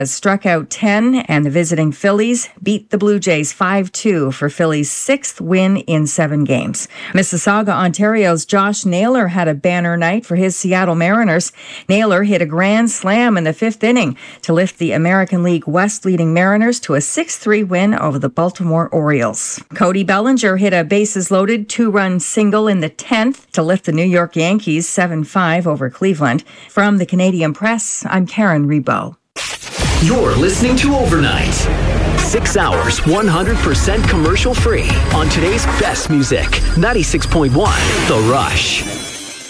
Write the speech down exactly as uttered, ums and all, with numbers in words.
struck out ten, and the visiting Phillies beat the Blue Jays five two for Phillies' sixth win in seven games. Mississauga, Ontario's Josh Naylor had a banner night for his Seattle Mariners. Naylor hit a grand slam in the fifth inning to lift the American League West leading Mariners to a six three win over the Baltimore Orioles. Cody Bellinger hit a bases-loaded two-run single in the tenth to lift the New York Yankees seven five over Cleveland. From the Canadian Press, I'm Karen Rebo. You're listening to Overnight. Six hours, one hundred percent commercial free on today's best music. ninety-six point one The Rush.